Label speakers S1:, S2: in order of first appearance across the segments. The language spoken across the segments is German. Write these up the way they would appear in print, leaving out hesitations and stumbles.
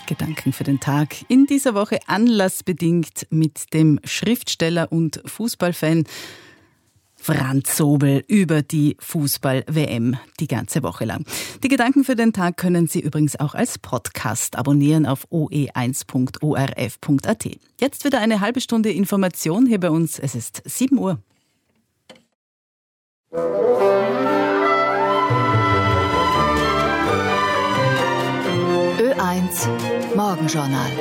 S1: Gedanken für den Tag. In dieser Woche anlassbedingt mit dem Schriftsteller und Fußballfan Franz Sobel über die Fußball-WM die ganze Woche lang. Die Gedanken für den Tag können Sie übrigens auch als Podcast abonnieren auf oe1.orf.at. Jetzt wieder eine halbe Stunde Information hier bei uns. Es ist 7 Uhr.
S2: Ö1 Morgenjournal.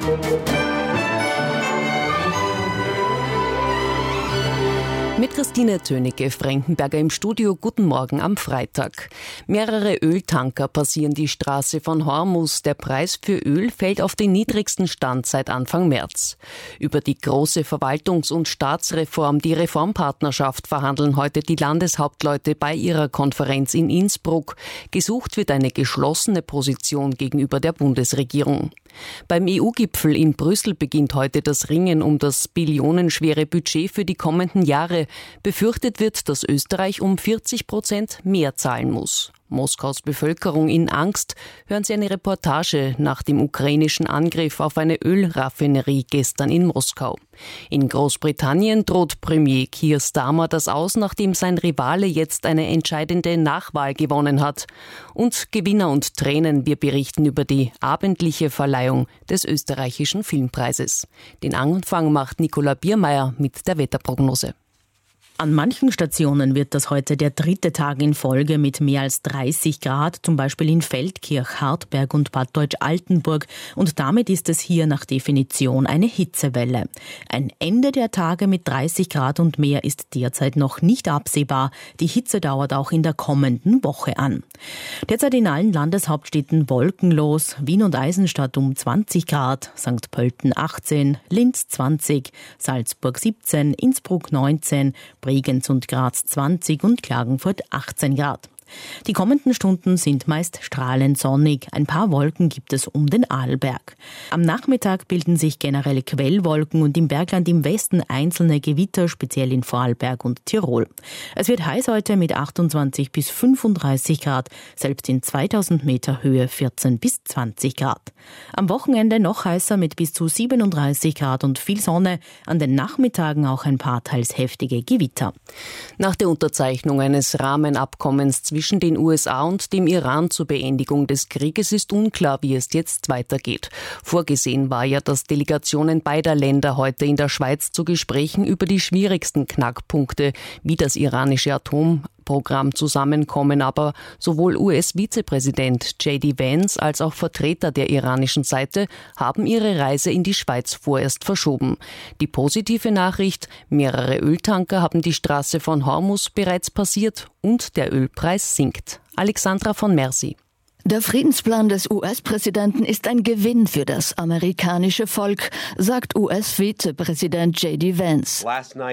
S3: Mit Christine Tönecke-Frankenberger im Studio. Guten Morgen am Freitag. Mehrere Öltanker passieren die Straße von Hormuz. Der Preis für Öl fällt auf den niedrigsten Stand seit Anfang März. Über die große Verwaltungs- und Staatsreform, die Reformpartnerschaft, verhandeln heute die Landeshauptleute bei ihrer Konferenz in Innsbruck. Gesucht wird eine geschlossene Position gegenüber der Bundesregierung. Beim EU-Gipfel in Brüssel beginnt heute das Ringen um das billionenschwere Budget für die kommenden Jahre. Befürchtet wird, dass Österreich um 40% mehr zahlen muss. Moskaus Bevölkerung in Angst. Hören Sie eine Reportage nach dem ukrainischen Angriff auf eine Ölraffinerie gestern in Moskau. In Großbritannien droht Premier Keir Starmer das aus, nachdem sein Rivale jetzt eine entscheidende Nachwahl gewonnen hat. Und Gewinner und Tränen, wir berichten über die abendliche Verleihung des österreichischen Filmpreises. Den Anfang macht Nicola Biermeier mit der Wetterprognose.
S4: An manchen Stationen wird das heute der 3. Tag in Folge mit mehr als 30 Grad, zum Beispiel in Feldkirch, Hartberg und Bad Deutsch-Altenburg. Und damit ist es hier nach Definition eine Hitzewelle. Ein Ende der Tage mit 30 Grad und mehr ist derzeit noch nicht absehbar. Die Hitze dauert auch in der kommenden Woche an. Derzeit in allen Landeshauptstädten wolkenlos. Wien und Eisenstadt um 20 Grad, St. Pölten 18, Linz 20, Salzburg 17, Innsbruck 19, Bregenz und Graz 20 und Klagenfurt 18 Grad. Die kommenden Stunden sind meist strahlend sonnig. Ein paar Wolken gibt es um den Arlberg. Am Nachmittag bilden sich generell Quellwolken und im Bergland im Westen einzelne Gewitter, speziell in Vorarlberg und Tirol. Es wird heiß heute mit 28 bis 35 Grad, selbst in 2000 Meter Höhe 14 bis 20 Grad. Am Wochenende noch heißer mit bis zu 37 Grad und viel Sonne. An den Nachmittagen auch ein paar teils heftige Gewitter.
S3: Nach der Unterzeichnung eines Rahmenabkommens zwischen den USA und dem Iran zur Beendigung des Krieges ist unklar, wie es jetzt weitergeht. Vorgesehen war ja, dass Delegationen beider Länder heute in der Schweiz zu Gesprächen über die schwierigsten Knackpunkte wie das iranische Atomprogramm zusammenkommen, aber sowohl US-Vizepräsident J.D. Vance als auch Vertreter der iranischen Seite haben ihre Reise in die Schweiz vorerst verschoben. Die positive Nachricht: mehrere Öltanker haben die Straße von Hormuz bereits passiert und der Ölpreis sinkt. Alexandra von Mercy.
S2: Der Friedensplan des US-Präsidenten ist ein Gewinn für das amerikanische Volk, sagt US-Vizepräsident J.D. Vance.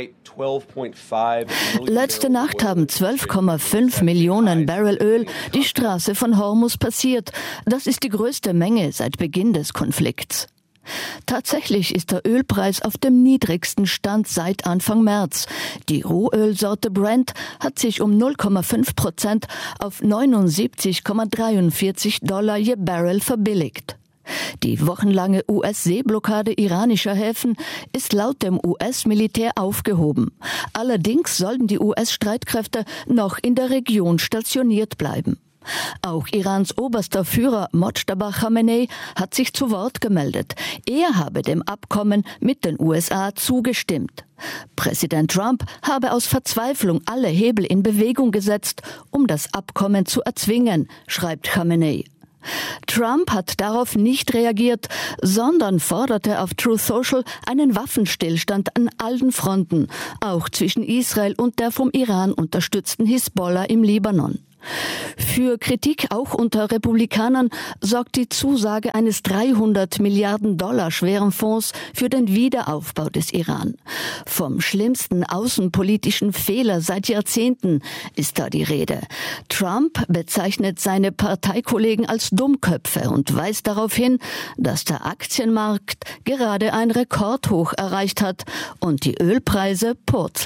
S2: Letzte Nacht haben 12,5 Millionen Barrel Öl die Straße von Hormuz passiert. Das ist die größte Menge seit Beginn des Konflikts. Tatsächlich ist der Ölpreis auf dem niedrigsten Stand seit Anfang März. Die Rohölsorte Brent hat sich um 0,5% auf 79,43 Dollar je Barrel verbilligt. Die wochenlange US-Seeblockade iranischer Häfen ist laut dem US-Militär aufgehoben. Allerdings sollten die US-Streitkräfte noch in der Region stationiert bleiben. Auch Irans oberster Führer Mojtaba Khamenei hat sich zu Wort gemeldet. Er habe dem Abkommen mit den USA zugestimmt. Präsident Trump habe aus Verzweiflung alle Hebel in Bewegung gesetzt, um das Abkommen zu erzwingen, schreibt Khamenei. Trump hat darauf nicht reagiert, sondern forderte auf Truth Social einen Waffenstillstand an allen Fronten, auch zwischen Israel und der vom Iran unterstützten Hisbollah im Libanon. Für Kritik auch unter Republikanern sorgt die Zusage eines 300 Milliarden Dollar schweren Fonds für den Wiederaufbau des Iran. Vom schlimmsten außenpolitischen Fehler seit Jahrzehnten ist da die Rede. Trump bezeichnet seine Parteikollegen als Dummköpfe und weist darauf hin, dass der Aktienmarkt gerade ein Rekordhoch erreicht hat und die Ölpreise purzeln.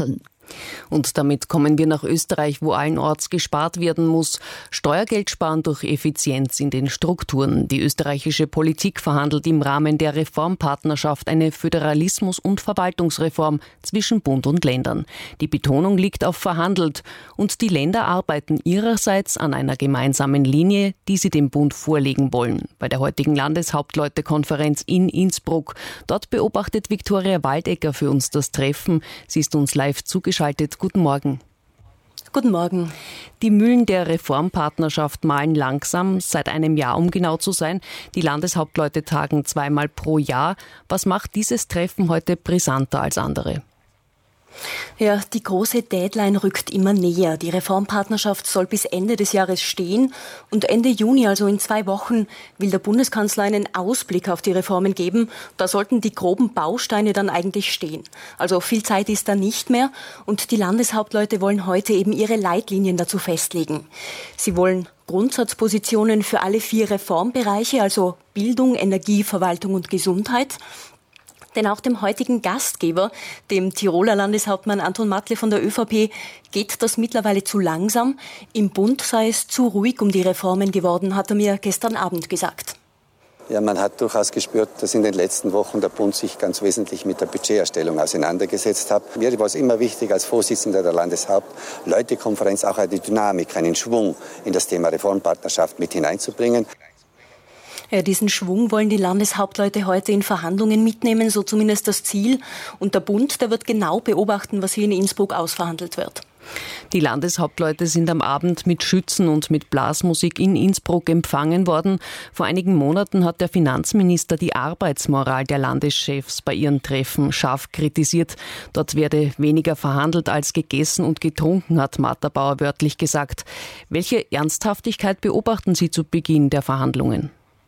S3: Und damit kommen wir nach Österreich, wo allenorts gespart werden muss. Steuergeld sparen durch Effizienz in den Strukturen. Die österreichische Politik verhandelt im Rahmen der Reformpartnerschaft eine Föderalismus- und Verwaltungsreform zwischen Bund und Ländern. Die Betonung liegt auf verhandelt. Und die Länder arbeiten ihrerseits an einer gemeinsamen Linie, die sie dem Bund vorlegen wollen. Bei der heutigen Landeshauptleutekonferenz in Innsbruck. Dort beobachtet Viktoria Waldecker für uns das Treffen. Sie ist uns live zugeschaltet. Guten Morgen.
S5: Guten Morgen.
S3: Die Mühlen der Reformpartnerschaft mahlen langsam, seit einem Jahr um genau zu sein. Die Landeshauptleute tagen 2-mal pro Jahr. Was macht dieses Treffen heute brisanter als andere?
S5: Ja, die große Deadline rückt immer näher. Die Reformpartnerschaft soll bis Ende des Jahres stehen und Ende Juni, also in 2 Wochen, will der Bundeskanzler einen Ausblick auf die Reformen geben. Da sollten die groben Bausteine dann eigentlich stehen. Also viel Zeit ist da nicht mehr und die Landeshauptleute wollen heute eben ihre Leitlinien dazu festlegen. Sie wollen Grundsatzpositionen für alle 4 Reformbereiche, also Bildung, Energie, Verwaltung und Gesundheit. Denn auch dem heutigen Gastgeber, dem Tiroler Landeshauptmann Anton Matle von der ÖVP, geht das mittlerweile zu langsam. Im Bund sei es zu ruhig um die Reformen geworden, hat er mir gestern Abend gesagt.
S6: Ja, man hat durchaus gespürt, dass in den letzten Wochen der Bund sich ganz wesentlich mit der Budgeterstellung auseinandergesetzt hat. Mir war es immer wichtig, als Vorsitzender der Landeshauptleutekonferenz auch eine Dynamik, einen Schwung in das Thema Reformpartnerschaft mit hineinzubringen.
S5: Ja, diesen Schwung wollen die Landeshauptleute heute in Verhandlungen mitnehmen, so zumindest das Ziel. Und der Bund, der wird genau beobachten, was hier in Innsbruck ausverhandelt wird.
S3: Die Landeshauptleute sind am Abend mit Schützen und mit Blasmusik in Innsbruck empfangen worden. Vor einigen Monaten hat der Finanzminister die Arbeitsmoral der Landeschefs bei ihren Treffen scharf kritisiert. Dort werde weniger verhandelt als gegessen und getrunken, hat Matterbauer wörtlich gesagt. Welche Ernsthaftigkeit beobachten Sie zu Beginn der Verhandlungen?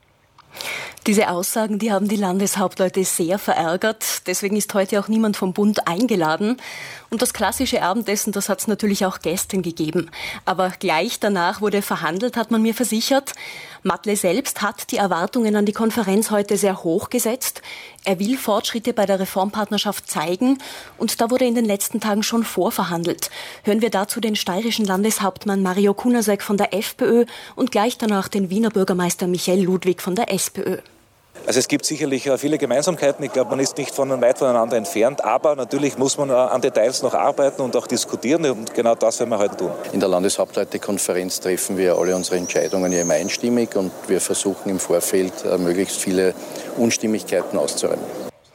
S5: Diese Aussagen, die haben die Landeshauptleute sehr verärgert. Deswegen ist heute auch niemand vom Bund eingeladen. Und das klassische Abendessen, das hat es natürlich auch gestern gegeben. Aber gleich danach wurde verhandelt, hat man mir versichert. Matle selbst hat die Erwartungen an die Konferenz heute sehr hoch gesetzt. Er will Fortschritte bei der Reformpartnerschaft zeigen. Und da wurde in den letzten Tagen schon vorverhandelt. Hören wir dazu den steirischen Landeshauptmann Mario Kunasek von der FPÖ und gleich danach den Wiener Bürgermeister Michael Ludwig von der SPÖ.
S7: Also es gibt sicherlich viele Gemeinsamkeiten. Ich glaube, man ist nicht weit voneinander entfernt. Aber natürlich muss man an Details noch arbeiten und auch diskutieren. Und genau das werden wir heute tun.
S8: In der Landeshauptleutekonferenz treffen wir alle unsere Entscheidungen immer einstimmig. Und wir versuchen im Vorfeld möglichst viele Unstimmigkeiten auszuräumen.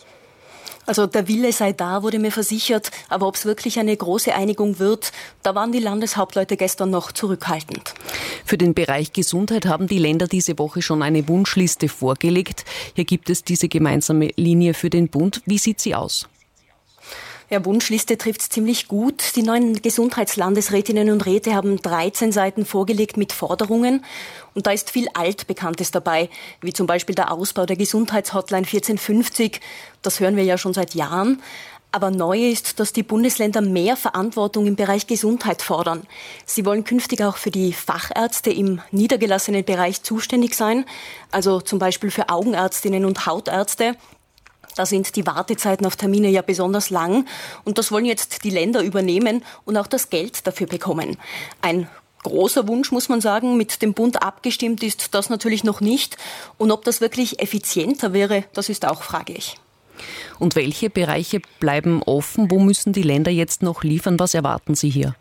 S5: Also der Wille sei da, wurde mir versichert. Aber ob es wirklich eine große Einigung wird, da waren die Landeshauptleute gestern noch zurückhaltend.
S3: Für den Bereich Gesundheit haben die Länder diese Woche schon eine Wunschliste vorgelegt. Hier gibt es diese gemeinsame Linie für den Bund. Wie sieht sie aus?
S5: Ja, Wunschliste trifft es ziemlich gut. Die 9 Gesundheitslandesrätinnen und Räte haben 13 Seiten vorgelegt mit Forderungen. Und da ist viel Altbekanntes dabei, wie zum Beispiel der Ausbau der Gesundheitshotline 1450. Das hören wir ja schon seit Jahren. Aber neu ist, dass die Bundesländer mehr Verantwortung im Bereich Gesundheit fordern. Sie wollen künftig auch für die Fachärzte im niedergelassenen Bereich zuständig sein, also zum Beispiel für Augenärztinnen und Hautärzte. Da sind die Wartezeiten auf Termine ja besonders lang und das wollen jetzt die Länder übernehmen und auch das Geld dafür bekommen. Ein großer Wunsch, muss man sagen, mit dem Bund abgestimmt ist das natürlich noch nicht. Und ob das wirklich effizienter wäre, das ist auch fraglich.
S3: Und welche Bereiche bleiben offen? Wo müssen die Länder jetzt noch liefern? Was erwarten Sie hier?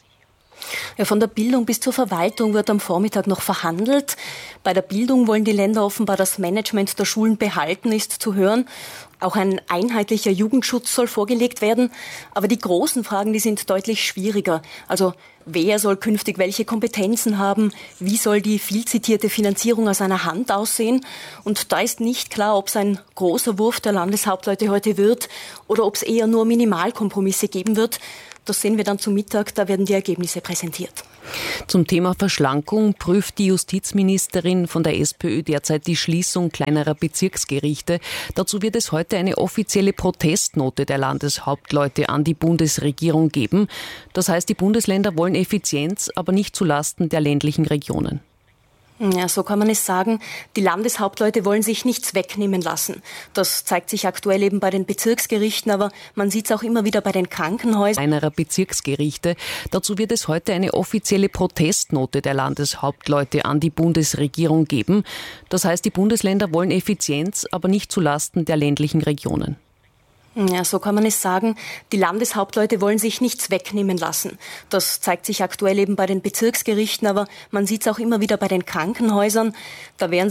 S5: Ja, von der Bildung bis zur Verwaltung wird am Vormittag noch verhandelt. Bei der Bildung wollen die Länder offenbar das Management der Schulen behalten, ist zu hören. Auch ein einheitlicher Jugendschutz soll vorgelegt werden. Aber die großen Fragen, die sind deutlich schwieriger. Also wer soll künftig welche Kompetenzen haben? Wie soll die viel zitierte Finanzierung aus einer Hand aussehen? Und da ist nicht klar, ob es ein großer Wurf der Landeshauptleute heute wird oder ob es eher nur Minimalkompromisse geben wird. Das sehen wir dann zum Mittag, da werden die Ergebnisse präsentiert.
S3: Zum Thema Verschlankung prüft die Justizministerin von der SPÖ derzeit die Schließung kleinerer Bezirksgerichte. Dazu wird es heute eine offizielle Protestnote der Landeshauptleute an die Bundesregierung geben. Das heißt, die Bundesländer wollen Effizienz, aber nicht zulasten der ländlichen Regionen.
S5: Ja, so kann man es sagen. Die Landeshauptleute wollen sich nichts wegnehmen lassen. Das zeigt sich aktuell eben bei den Bezirksgerichten, aber man sieht es auch immer wieder bei den Krankenhäusern.
S3: Einer Bezirksgerichte. Dazu wird es heute eine offizielle Protestnote der Landeshauptleute an die Bundesregierung geben. Das heißt, die Bundesländer wollen Effizienz, aber nicht zulasten der ländlichen Regionen.
S5: Ja, so kann man es sagen. Die Landeshauptleute wollen sich nichts wegnehmen lassen. Das zeigt sich aktuell eben bei den Bezirksgerichten, aber man sieht es auch immer wieder bei den Krankenhäusern. Da wären